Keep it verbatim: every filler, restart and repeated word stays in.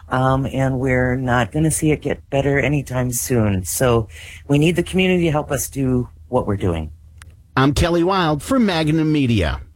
um, and we're not going to see it get better anytime soon. So we need the community to help us do what we're doing. I'm Kelly Wild for Magnum Media.